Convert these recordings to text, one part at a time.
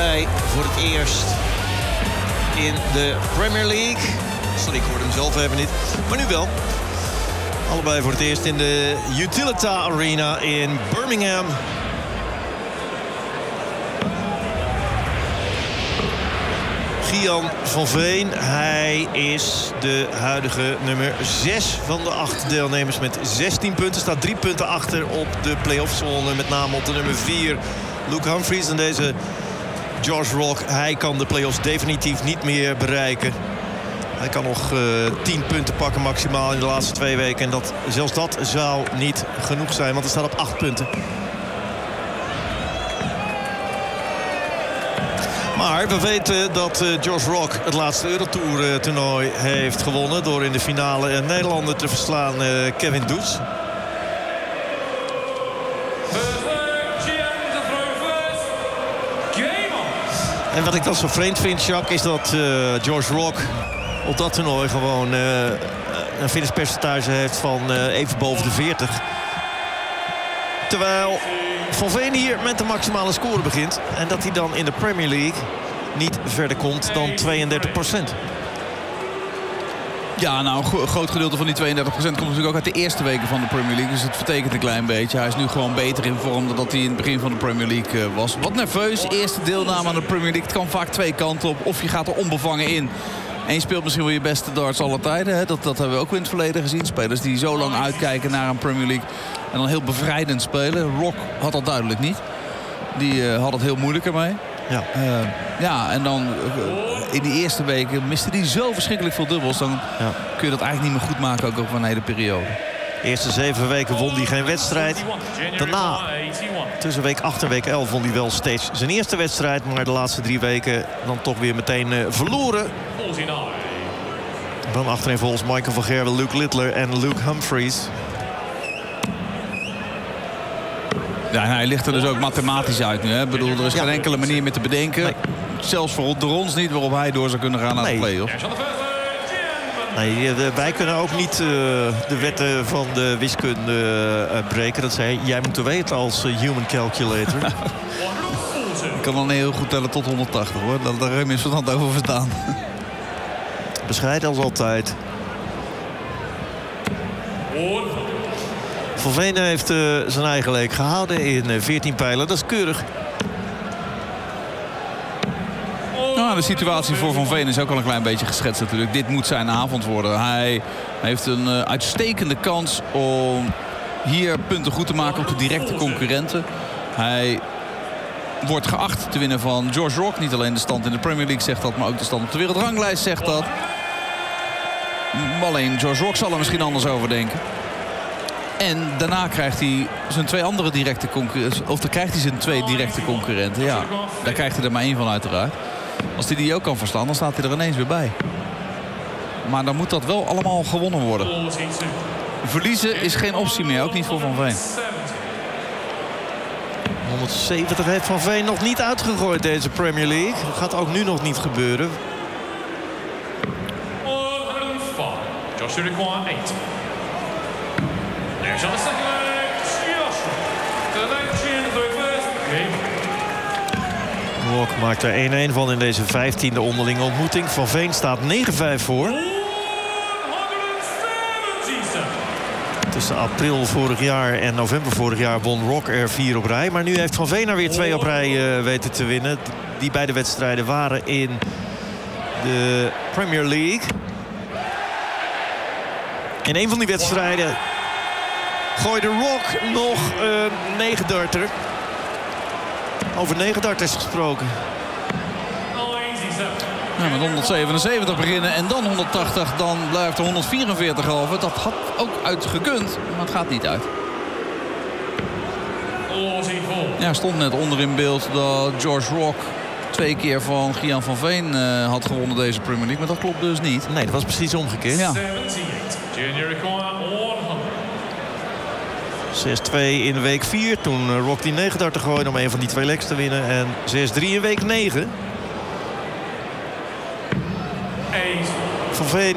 allebei voor het eerst in de Premier League. Sorry, ik hoorde hem zelf even niet. Maar nu wel. Allebei voor het eerst in de Utilita Arena in Birmingham. Gian van Veen, hij is de huidige nummer 6 van de 8 deelnemers met 16 punten. Staat 3 punten achter op de play-off-zone, met name op de nummer 4, Luke Humphries. En deze Josh Rock, hij kan de play-offs definitief niet meer bereiken. Hij kan nog 10 punten pakken maximaal in de laatste 2 weken. En zelfs dat zou niet genoeg zijn, want hij staat op 8 punten. Maar we weten dat Josh Rock het laatste Eurotour toernooi heeft gewonnen door in de finale een Nederlander te verslaan, Kevin Doets. En wat ik dan zo vreemd vind, Jacques, is dat Josh Rock op dat toernooi gewoon een finishpercentage heeft van even boven de 40. Terwijl Van Veen hier met de maximale score begint. En dat hij dan in de Premier League niet verder komt dan 32%. Ja, nou, een groot gedeelte van die 32% komt natuurlijk ook uit de eerste weken van de Premier League. Dus het vertekent een klein beetje. Hij is nu gewoon beter in vorm dan dat hij in het begin van de Premier League was. Wat nerveus. Eerste deelname aan de Premier League. Het kan vaak twee kanten op. Of je gaat er onbevangen in. En je speelt misschien wel je beste darts aller tijden. Hè? Dat hebben we ook in het verleden gezien. Spelers die zo lang uitkijken naar een Premier League. En dan heel bevrijdend spelen. Rock had dat duidelijk niet. Die had het heel moeilijk ermee. Ja, en dan in die eerste weken miste hij zo verschrikkelijk veel dubbels. Dan kun je dat eigenlijk niet meer goed maken, ook over een hele periode. De eerste 7 weken won hij geen wedstrijd. Daarna, tussen week 8 en week 11, won hij wel steeds zijn eerste wedstrijd. Maar de laatste 3 weken dan toch weer meteen verloren. Dan achterin volgens Michael van Gerwen, Luke Littler en Luke Humphries. Ja, en hij ligt er dus ook mathematisch uit nu. Hè? Ik bedoel, er is geen enkele manier meer te bedenken. Nee. Zelfs voor ons niet waarop hij door zou kunnen gaan naar de play-off. Nee, wij kunnen ook niet de wetten van de wiskunde breken. Dat zei jij moet weten als human calculator. Ik kan dan heel goed tellen tot 180 hoor. Daar heb je verstand over verstaan. Bescheiden als altijd. Van Veen heeft zijn eigen leek gehouden in 14 pijlen. Dat is keurig. Nou, de situatie voor Van Veen is ook al een klein beetje geschetst natuurlijk. Dit moet zijn avond worden. Hij heeft een uitstekende kans om hier punten goed te maken op de directe concurrenten. Hij wordt geacht te winnen van Josh Rock. Niet alleen de stand in de Premier League zegt dat, maar ook de stand op de wereldranglijst zegt dat. Alleen Josh Rock zal er misschien anders over denken. En daarna krijgt hij zijn 2 andere directe concurrenten. Of dan krijgt hij zijn 2 directe concurrenten. Ja, daar krijgt hij er maar 1 van uiteraard. Als hij die ook kan verslaan, dan staat hij er ineens weer bij. Maar dan moet dat wel allemaal gewonnen worden. Verliezen is geen optie meer, ook niet voor Van Veen. 170 heeft Van Veen nog niet uitgegooid deze Premier League. Dat gaat ook nu nog niet gebeuren. Joshua require 8. There's on the second leg, Joshua. The left chin for first game. Rock maakt er 1-1 van in deze 15e onderlinge ontmoeting. Van Veen staat 9-5 voor. Tussen april vorig jaar en november vorig jaar won Rock er 4 op rij. Maar nu heeft Van Veen er weer 2 op rij weten te winnen. Die beide wedstrijden waren in de Premier League. In een van die wedstrijden gooide Rock nog 9-darter. Over 9-darters gesproken. Ja, met 177 beginnen en dan 180. Dan blijft er 144 over. Dat had ook uitgekund, maar het gaat niet uit. Ja, stond net onder in beeld dat George Rock 2 keer van Gian van Veen had gewonnen deze Premier League. Maar dat klopt dus niet. Nee, dat was precies omgekeerd. Ja. 6-2 in week 4. Toen Rock die 39 gooide om een van die 2 legs te winnen. En 6-3 in week 9. Van Veen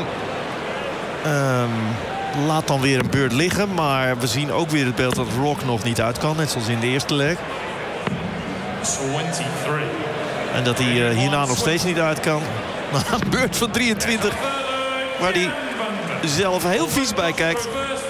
laat dan weer een beurt liggen. Maar we zien ook weer het beeld dat Rock nog niet uit kan. Net zoals in de eerste leg. 23. En dat hij hierna nog steeds niet uit kan. Na een beurt van 23. Waar hij zelf heel vies bij kijkt.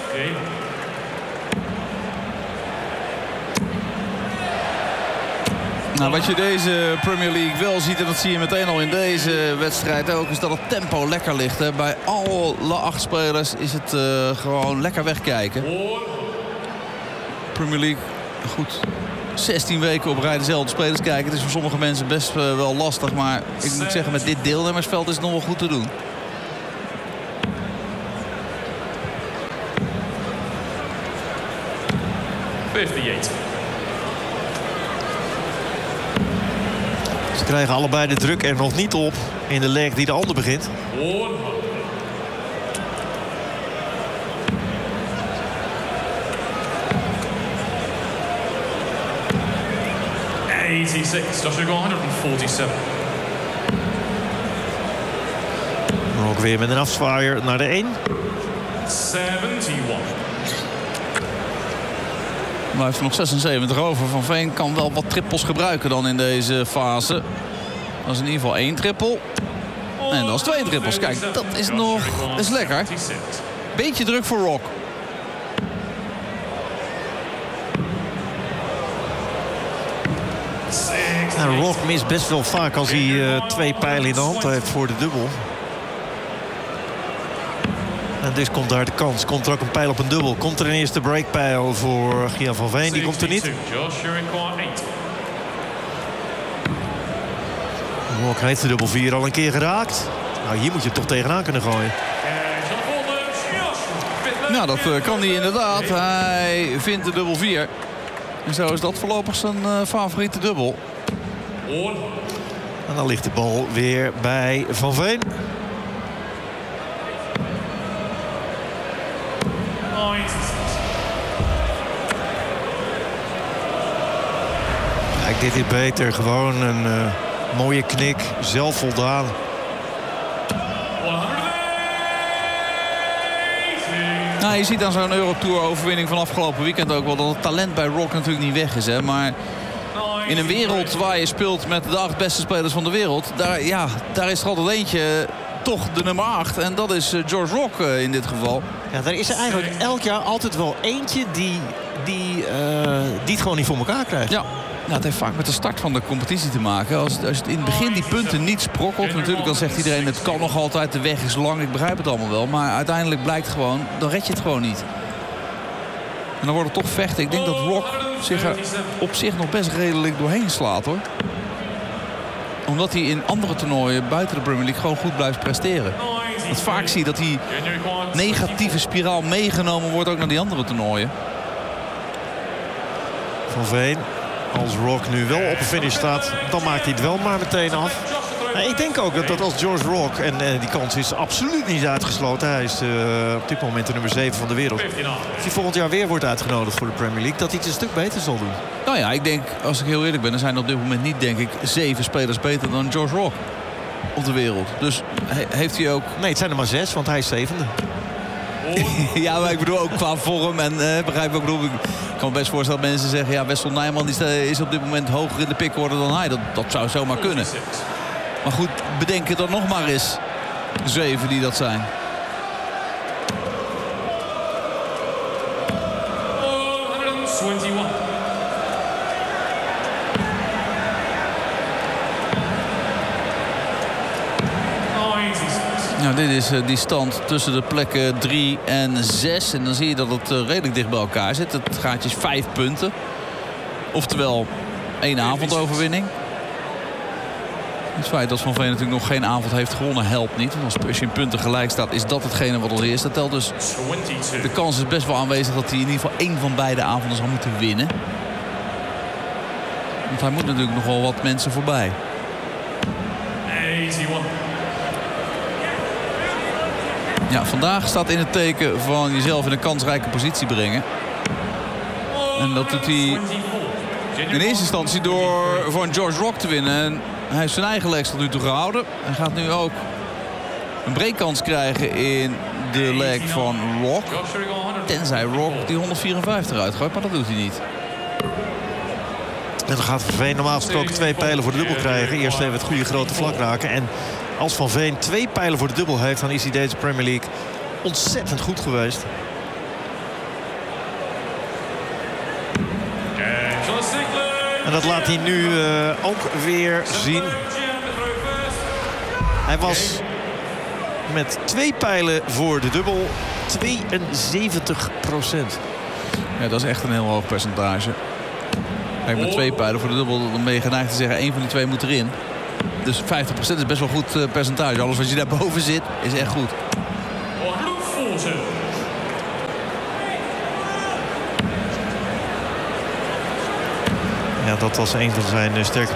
Nou, wat je deze Premier League wel ziet, en dat zie je meteen al in deze wedstrijd ook, is dat het tempo lekker ligt. Hè. Bij alle 8 spelers is het gewoon lekker wegkijken. Premier League, goed, 16 weken op rij dezelfde spelers kijken. Het is voor sommige mensen best wel lastig, maar ik moet zeggen, met dit deelnemersveld is het nog wel goed te doen. Ze krijgen allebei de druk er nog niet op in de leg die de ander begint. Joshua 147. Ook weer met een afzwaaier naar de 1. 71. Maar hij heeft er nog 76 over. Van Veen kan wel wat trippels gebruiken dan in deze fase. Dat is in ieder geval 1 trippel. En dat is 2 trippels. Kijk, dat is lekker. Beetje druk voor Rock. Nou, Rock mist best wel vaak als hij 2 pijlen in de hand heeft voor de dubbel. En dus komt daar de kans. Komt er ook een pijl op een dubbel. Komt er een eerste breakpijl voor Gian van Veen. Die komt er niet. Rock heeft de dubbel 4 al een keer geraakt. Nou, hier moet je toch tegenaan kunnen gooien. Nou, dat kan hij inderdaad. Hij vindt de dubbel 4. En zo is dat voorlopig zijn favoriete dubbel. En dan ligt de bal weer bij Van Veen. Kijk, dit is beter. Gewoon een mooie knik. Zelfvoldaan. Nou, je ziet aan zo'n Eurotour-overwinning van afgelopen weekend ook wel dat het talent bij Rock natuurlijk niet weg is. Hè? Maar in een wereld waar je speelt met de 8 beste spelers van de wereld, daar is er altijd eentje toch de nummer 8. En dat is George Rock in dit geval. Ja, daar is er eigenlijk elk jaar altijd wel eentje die het gewoon niet voor elkaar krijgt. Ja. Nou, het heeft vaak met de start van de competitie te maken. Als het in het begin die punten niet sprokkelt, natuurlijk dan zegt iedereen het kan nog altijd, de weg is lang, ik begrijp het allemaal wel. Maar uiteindelijk blijkt gewoon, dan red je het gewoon niet. En dan wordt het toch vechten. Ik denk dat Rock zich er op zich nog best redelijk doorheen slaat, hoor. Omdat hij in andere toernooien buiten de Premier League gewoon goed blijft presteren. Want vaak zie je dat die negatieve spiraal meegenomen wordt ook naar die andere toernooien. Van Veen. Als Rock nu wel op een finish staat, dan maakt hij het wel maar meteen af. Ik denk ook dat als George Rock, en die kans is absoluut niet uitgesloten. Hij is op dit moment de nummer 7 van de wereld. Als hij volgend jaar weer wordt uitgenodigd voor de Premier League, dat hij het een stuk beter zal doen. Nou ja, ik denk, als ik heel eerlijk ben, er zijn op dit moment niet, denk ik, 7 spelers beter dan George Rock op de wereld. Dus heeft hij ook... Nee, het zijn er maar 6, want hij is 7e. Ja, maar ik bedoel ook qua vorm en begrijp ik ook. Ik kan me best voorstellen dat mensen zeggen, ja, Wessel Nijman is op dit moment hoger in de pickorde dan hij. Dat zou zomaar kunnen. Maar goed, bedenk er dan nog maar eens 7 die dat zijn. Nou, dit is die stand tussen de plekken 3 en 6. En dan zie je dat het redelijk dicht bij elkaar zit. Het gaatje is 5 punten. Oftewel 1 avondoverwinning. Het feit dat Van Veen natuurlijk nog geen avond heeft gewonnen helpt niet. Want als je in punten gelijk staat, is dat hetgene wat als eerste telt. Dus de kans is best wel aanwezig dat hij in ieder geval 1 van beide avonden zal moeten winnen. Want hij moet natuurlijk nog wel wat mensen voorbij. Ja, vandaag staat in het teken van jezelf in een kansrijke positie brengen. En dat doet hij in eerste instantie door voor George Rock te winnen. En hij heeft zijn eigen legs tot nu toe gehouden. Hij gaat nu ook een breakkans krijgen in de leg van Rock. Tenzij Rock die 154 uitgooit, maar dat doet hij niet. En dan gaat Van Veen normaal gesproken 2 pijlen voor de dubbel krijgen. Eerst even het goede grote vlak raken. En als Van Veen 2 pijlen voor de dubbel heeft, dan is hij deze Premier League ontzettend goed geweest. En dat laat hij nu ook weer zien. Hij was met 2 pijlen voor de dubbel 72%. Ja, dat is echt een heel hoog percentage. Kijk, met 2 pijlen voor de dubbel, dan ben je geneigd te zeggen 1 van die 2 moet erin. Dus 50% is best wel goed percentage. Alles wat je daarboven zit, is echt goed. Ja, dat was een van zijn sterke